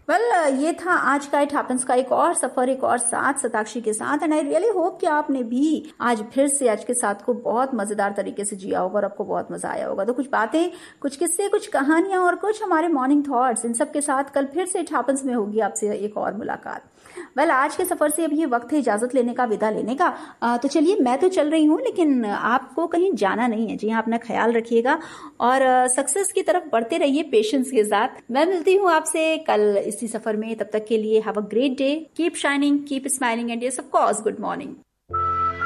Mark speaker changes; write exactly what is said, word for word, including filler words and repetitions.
Speaker 1: Well well, ये था आज का इट हैपेंस का एक और सफर, एक और साथ सताक्षी के साथ। एंड आई रियली होप कि आपने भी आज फिर से आज के साथ को बहुत मजेदार तरीके से जिया होगा और आपको बहुत मजा आया होगा। तो कुछ बातें, कुछ किस्से, कुछ कहानियां और कुछ हमारे मॉर्निंग थॉट्स, इन सब के साथ कल फिर से इट हैपेंस में होगी आपसे एक और मुलाकात। वेल well, आज के सफर से अब ये वक्त है इजाजत लेने का, विदा लेने का। आ, तो चलिए, मैं तो चल रही हूँ लेकिन आपको कहीं जाना नहीं है। जी हाँ, अपना ख्याल रखिएगा और सक्सेस की तरफ बढ़ते रहिए पेशेंस के साथ। मैं मिलती हूँ आपसे कल इसी सफर में। तब तक के लिए have a great day, keep shining, keep smiling and yes of course good morning.